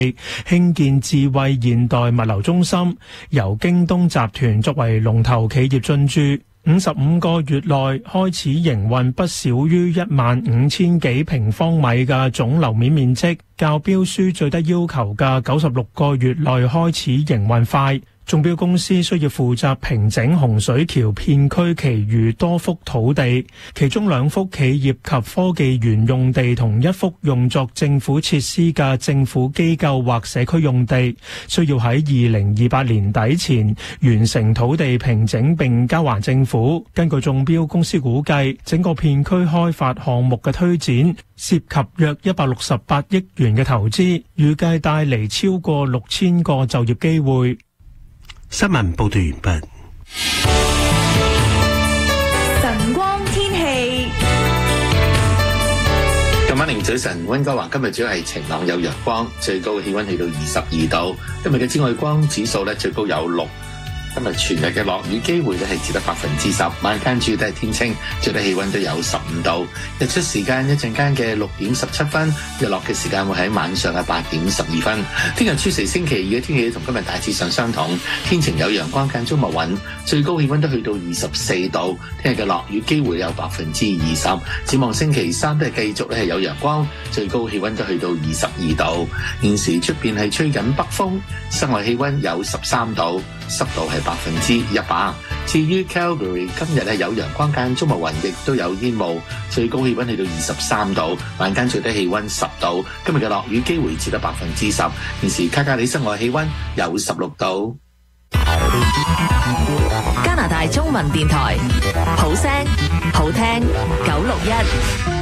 興建智慧現代物流中心，由京東集團作為龍頭企業進駐。55個月內開始營運不少於15000幾平方米嘅總樓面面積，較標書最低要求嘅96個月內開始營運快。中標公司需要負責平整洪水橋片區其餘多幅土地，其中2幅企業及科技園用地同1幅用作政府設施嘅政府機構或社區用地，需要喺2028年底前完成土地平整並交還政府。根據中標公司估計，整個片區開發項目嘅推展涉及約168億元嘅投資，預計帶嚟超過6000個就業機會。 新聞報道完畢。 晨光天氣， 今晚凌早晨，溫哥華今日主要係晴朗有陽光，最高氣溫去到22度。今日嘅紫外光指數咧最高有6。今日全日嘅落雨機會咧係只得10%，晚間主要都係天清，最低氣溫都有15度。日出時間一陣間嘅6點17分，日落嘅時間會喺晚上嘅8點12分。聽日初時星期二嘅天氣同今日大致上相同，天晴有陽光間中密雲，最高氣溫都去到24度。聽日嘅落雨機會有20%。展望星期三都係繼續咧係有陽光，最高氣溫都去到22度。現時出邊係吹緊北風，室外氣溫有13度，濕度係100%。至於 Calgary 今日係有陽光間中密雲，亦都有煙霧，最高氣溫去到23度，晚間最低氣溫10度。今日嘅落雨機會只得10%。現時卡加里室外氣溫有16度。 加拿大中文電台，好聲好聽961。